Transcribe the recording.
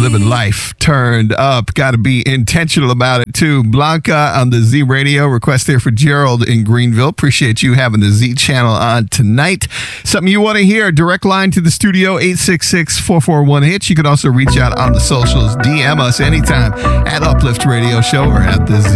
living life turned up. Got to be intentional about it, too. Blanca on the Z Radio. Request there for Gerald in Greenville. Appreciate you having the Z channel on tonight. Something you want to hear, direct line to the studio, 866-441-HITCH. You can also reach out on the socials. DM us anytime at Uplift Radio Show or at the Z